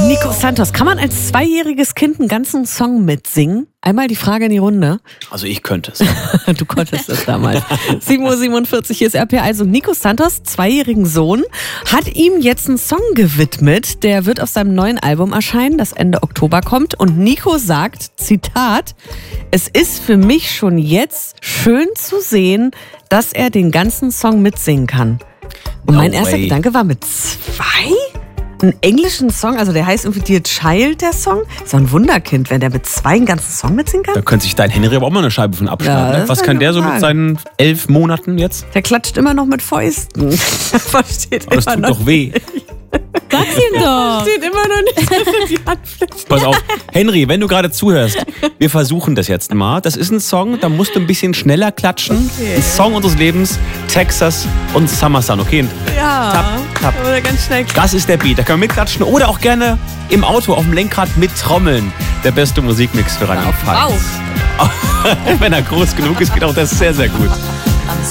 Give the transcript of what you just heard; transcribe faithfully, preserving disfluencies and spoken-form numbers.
Nico Santos, kann man als zweijähriges Kind einen ganzen Song mitsingen? Einmal die Frage in die Runde. Also ich könnte es. Du konntest es damals. sieben Uhr siebenundvierzig, hier ist R P eins und Nico Santos, zweijährigen Sohn, hat ihm jetzt einen Song gewidmet. Der wird auf seinem neuen Album erscheinen, das Ende Oktober kommt. Und Nico sagt, Zitat, es ist für mich schon jetzt schön zu sehen, dass er den ganzen Song mitsingen kann. Und No mein erster way. Gedanke war, mit zwei? Einen englischen Song, also der heißt irgendwie Dear Child, der Song. Ist doch ein Wunderkind, wenn der mit zwei einen ganzen Song mitsingen kann. Da könnte sich dein Henry aber auch mal eine Scheibe von abschneiden. Ja, ne? das Was kann kann ich der auch so mit sagen. seinen elf Monaten jetzt? Der klatscht immer noch mit Fäusten. Versteht Aber das immer tut noch doch weh. Sag's ihm doch. Steht immer noch nicht die Handfläche. Pass auf, Henry, wenn du gerade zuhörst, wir versuchen das jetzt mal. Das ist ein Song, da musst du ein bisschen schneller klatschen. Okay. Ein Song unseres Lebens, Texas und Summer Sun, okay? Ja, Tap, tap. oder ganz schnell. Das ist der Beat, da können wir mitklatschen oder auch gerne im Auto auf dem Lenkrad mittrommeln. Der beste Musikmix für Radio Wow. Pfalz. Wenn er groß genug ist, geht auch das sehr, sehr gut.